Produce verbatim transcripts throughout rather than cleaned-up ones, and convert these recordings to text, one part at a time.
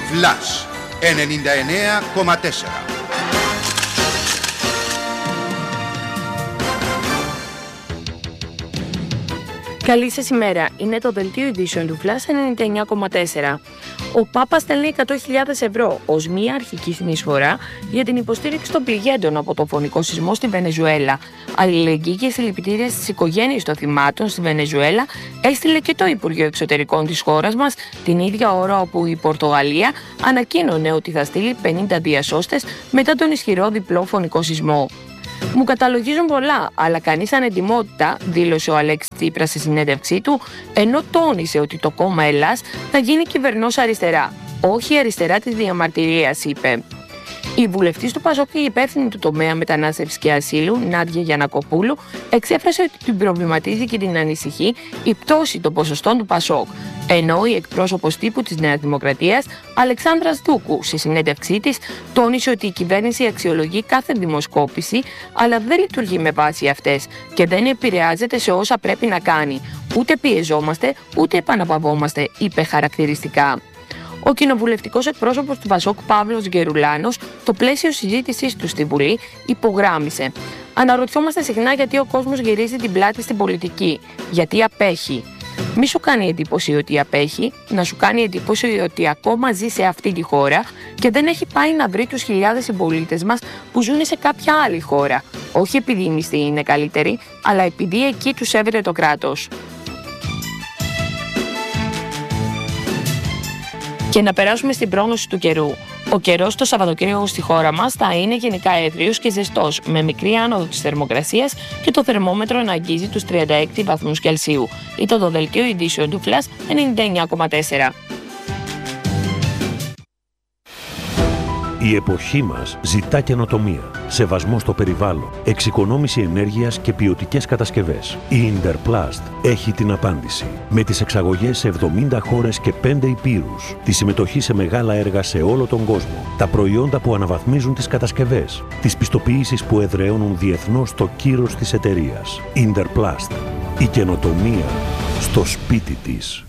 Flash ενενήντα εννέα κόμμα τέσσερα. Καλή σας ημέρα. Είναι το δελτίο ειδήσεων του Flash ενενήντα εννέα κόμμα τέσσερα. Ο Πάπας στέλνει εκατό χιλιάδες ευρώ ως μία αρχική συνεισφορά για την υποστήριξη των πληγέντων από το φωνικό σεισμό στη Βενεζουέλα. Αλληλεγγύη και συλληπιτήρια στις οικογένειες των θυμάτων στη Βενεζουέλα έστειλε και το Υπουργείο Εξωτερικών της χώρας μας την ίδια ώρα όπου η Πορτογαλία ανακοίνωνε ότι θα στείλει πενήντα διασώστες μετά τον ισχυρό διπλό φωνικό σεισμό. Μου καταλογίζουν πολλά, αλλά κανείς ανετοιμότητα, δήλωσε ο Αλέξης Τσίπρας στη συνέντευξή του, ενώ τόνισε ότι το κόμμα Ελλάς θα γίνει κυβερνός αριστερά. Όχι αριστερά της διαμαρτυρίας, είπε. Η βουλευτής του Πασόκ και η υπεύθυνη του τομέα μετανάστευσης και ασύλου, Νάντια Γιαννακοπούλου, εξέφρασε ότι την προβληματίζει και την ανησυχεί η πτώση των ποσοστών του Πασόκ. Ενώ η εκπρόσωπος τύπου της Νέας Δημοκρατίας, Αλεξάνδρας Δούκου, στη συνέντευξή της, τόνισε ότι η κυβέρνηση αξιολογεί κάθε δημοσκόπηση, αλλά δεν λειτουργεί με βάση αυτές και δεν επηρεάζεται σε όσα πρέπει να κάνει. Ούτε πιεζόμαστε, ούτε επαναπαυόμαστε, είπε χαρακτηριστικά. Ο κοινοβουλευτικός εκπρόσωπος του Πασόκ, Παύλος Γκερουλάνος, το πλαίσιο συζήτησής του στη Βουλή, υπογράμμισε. Αναρωτιόμαστε συχνά γιατί ο κόσμος γυρίζει την πλάτη στην πολιτική. Γιατί απέχει. Μη σου κάνει εντύπωση ότι απέχει, να σου κάνει εντύπωση ότι ακόμα ζει σε αυτή τη χώρα και δεν έχει πάει να βρει τους χιλιάδες συμπολίτες μας που ζουν σε κάποια άλλη χώρα. Όχι επειδή οι μισθοί είναι καλύτεροι, αλλά επειδή εκεί τους έβρε το κράτος. Και να περάσουμε στην πρόγνωση του καιρού. Ο καιρός το Σαββατοκύριακο στη χώρα μας θα είναι γενικά έθριος και ζεστός, με μικρή άνοδο της θερμοκρασίας και το θερμόμετρο να αγγίζει τους τριάντα έξι βαθμούς Κελσίου. Ήταν το δελτίο ειδήσεων του Flash ενενήντα εννέα κόμμα τέσσερα. Η εποχή μας ζητά καινοτομία, σεβασμό στο περιβάλλον, εξοικονόμηση ενέργειας και ποιοτικές κατασκευές. Η Interplast έχει την απάντηση. Με τις εξαγωγές σε εβδομήντα χώρες και πέντε υπήρους, τη συμμετοχή σε μεγάλα έργα σε όλο τον κόσμο, τα προϊόντα που αναβαθμίζουν τις κατασκευές, τις πιστοποιήσεις που εδραιώνουν διεθνώς το κύρος της εταιρείας. Interplast. Η καινοτομία στο σπίτι της.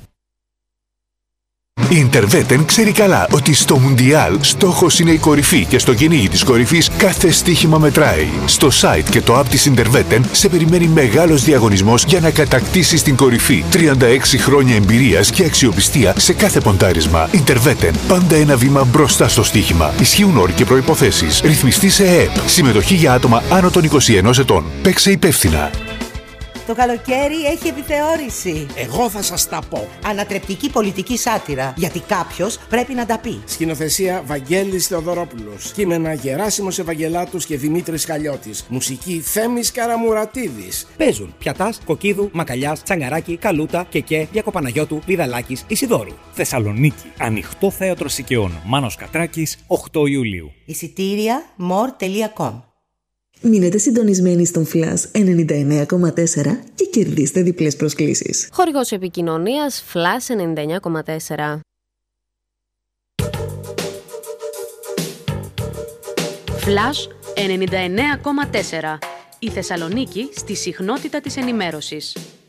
Η Interveten ξέρει καλά ότι στο Μουντιάλ στόχος είναι η κορυφή και στο κυνήγι της κορυφής κάθε στοίχημα μετράει. Στο site και το app της Interveten σε περιμένει μεγάλος διαγωνισμός για να κατακτήσεις την κορυφή. τριάντα έξι χρόνια εμπειρίας και αξιοπιστία σε κάθε ποντάρισμα. Interveten. Πάντα ένα βήμα μπροστά στο στοίχημα. Ισχύουν όροι και προϋποθέσεις. Ρυθμιστή σε ΕΕΠ. Συμμετοχή για άτομα άνω των είκοσι ενός ετών. Παίξε υπεύθυνα. Το καλοκαίρι έχει επιθεώρηση. Εγώ θα σας τα πω. Ανατρεπτική πολιτική σάτυρα. Γιατί κάποιος πρέπει να τα πει. Σκηνοθεσία Βαγγέλης Θεοδωρόπουλος. Κείμενα Γεράσιμος Ευαγγελάτος και Δημήτρης Χαλιώτης. Μουσική Θέμης Καραμουρατίδης. Παίζουν Πιατάς, Κοκκίδου, Μακαλιάς, Τσαγκαράκη, Καλούτα, Κεκέ, Διακοπαναγιώτου, Λιδαλάκης, Ισιδώρου. Θεσσαλονίκη. Ανοιχτό θέατρο Σικαιών. Μάνος Κατράκης, οκτώ Ιουλίου. Εισιτήρια more τελεία com. Μείνετε συντονισμένοι στον Flash ενενήντα εννέα κόμμα τέσσερα και κερδίστε διπλές προσκλήσεις. Χορηγός επικοινωνίας Flash ενενήντα εννέα κόμμα τέσσερα. Flash ενενήντα εννέα κόμμα τέσσερα. Η Θεσσαλονίκη στη συχνότητα της ενημέρωσης.